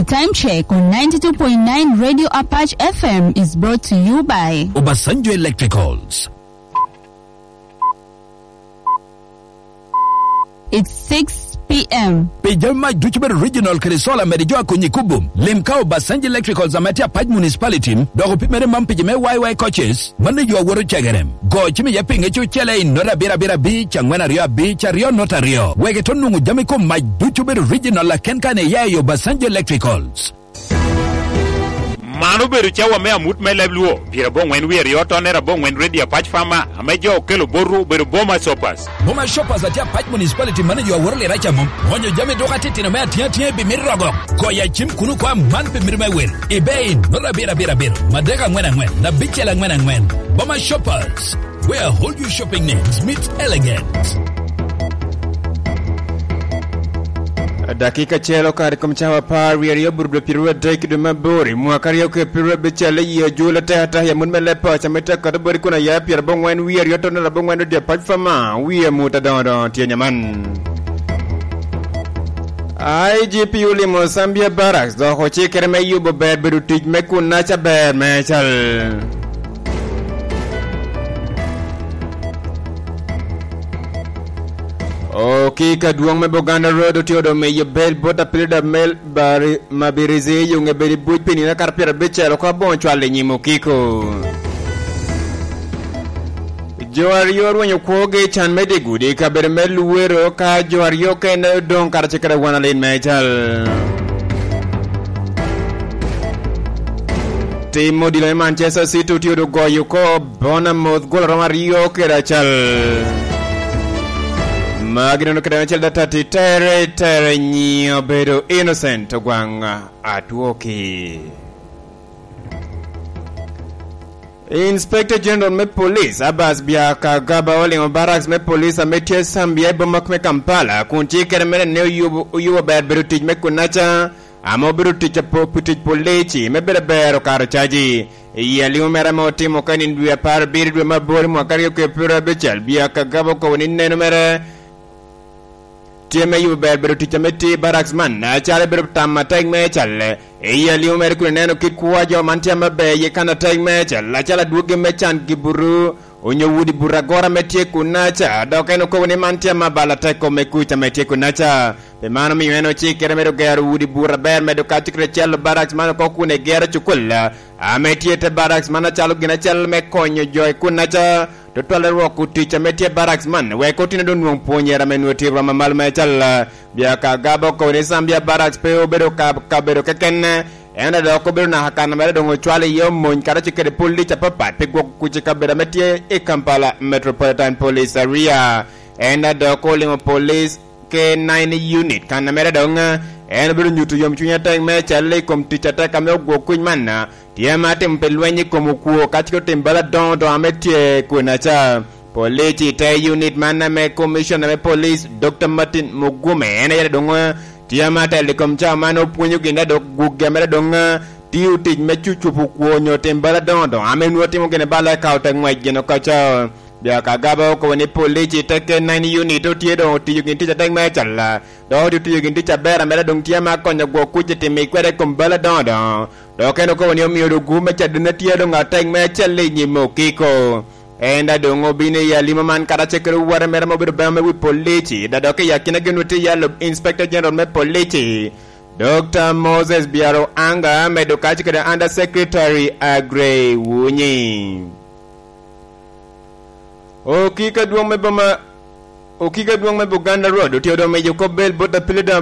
The time check on 92.9 Radio Apache FM is brought to you by Obasanjo Electricals. It's 6 p.m. Pejama Duchber Regional Krisola Medijoa Kunyikubum. Limkao Obasanjo Electricals Amatia Paj Municipality. Dogo Pimere Mampijime YY coaches. Manajua Wuru Chagarem. Go Chimi Yaping Echu Chele in Nora Bira Bira Beach and Rio Beach Rio Nota Rio. Wegetonu Jamiko Maj Duchber Regional Kenkane Yayo Obasanjo Electricals. Manu berucha wa mea mut melebluo birabong when we rioto nera bong when ready Apache farmer amejo kelo boru beruboma shoppers atia Paj Municipality manager worle racha mum onyo jame doka titi na mea tia bimirogo ko ya chim kunu kwa man bimirme wer ibein nora bira madega ngwena na bichela ngwen Boma Shoppers, where all your shopping needs meet elegance. Dakika chelo kari kumchawa pari ya burdo pirua daiki de mabori mwakari ya pirua bichale ya jula tehata ya munmele pa chameta katabori kuna ya pira bongwen wia yoto na bongwen dia pajfama wia muta dondo tia nyaman. IGP uli Mozambia Barracks do hoche kereme yubo ber berutij meku nacha ber mechal. Okay, kaduang me Boganda Road tiodo me ye bel bota pilda mel bari mabirize yung beli buj pinina karpira bechelo kwa bonchwale nyimo kiko. Joario wenyo kwoge chan mede gude ka bermel wero ka joario ken don karchekara wana len mechal. Timo dile Manchester City tiodo goyo ko Bournemouth gol Romario kerachal. Magino credential data tere nyo bedo innocent gwanga atuoki. Inspector General me Police Abbas Biaka Gaba Oling Barracks me Police ametie Sambia Bomak me Kampala kunti keremene ne yuwa bad berutij me kunacha amo berutij poputij polici me bero karo chaji. Yali umera moti mokani nduya par biru mabori mwakari yo kepura bechal Biaka Gaba ko nine numere Tieme yu berbero tichameti Barracksman na chale bero tamma tag me chale iya liu mer kuneno kikuwa jo mantiama be ye kana tag me chale la chala duge me chan giburu onyo wudi buragora metie kunacha dokeno ko ni mantiama bala teko me kucha metie kunacha be mano mi meno chikere mero geru wudi bura ber medo katikre chalo Barracksman ko kune gera chukula ametie te Barracksman chalo gina chal me konyo joy kunacha Totale roku ticha metie Barracksman we kotine don wong ponyera menuti rama mal mechal biaka gabo ko ni Zambia Barracks pe obero ka bero keken enda do ko bero na hakana mere do chwale yo mon kara chikere poli cha papa pe go kuchika bera metie e Kampala Metropolitan Police Area enda do ko lingo police K9 unit kana mere do enda bero nyutu yom chunya tang mechal kom ticha ta kamyo go kunymanna Tiamate mpelwenye komukuo katiko tembala dondo ametie kunacha Police te unit mana me commissioner me police Dr. Martin Mugume ene yade donga tiamate likomcha mano punyu ginda do gugemere donga tiu tij me chuchupu kuonyo tembala dondo amenuo timo gene bala kauta ngwa geno kacha Bia kagaba ko ni police te K9 unit to tiedo tiyu ginti cha tang me chala do tiyu ginti cha bera mera dong tiama konya go kuje timi kwere kombala dondo do keno ko ni omiyo gume cha dina tiedo ngatang me chale nyimo kiko enda dongo bine ya limaman kara chekero wara mera mo biru bame wi police da do ke yakina genuti ya Inspector General me police Dr. Moses Biaro Anga medo kachikere Under Secretary Agre Wunyi Okika duong me Boganda Road tiodo me Jokobel bota pilida